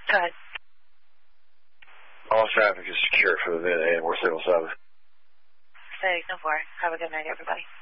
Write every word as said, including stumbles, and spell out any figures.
Go ahead. All traffic is secure for the minute, and we're seven seven. Say, no four. Have a good night, everybody.